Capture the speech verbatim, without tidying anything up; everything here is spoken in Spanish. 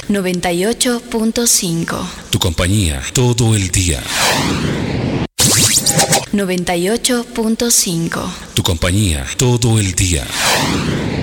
noventa y ocho punto cinco. Tu compañía todo el día. noventa y ocho punto cinco. Tu compañía todo el día.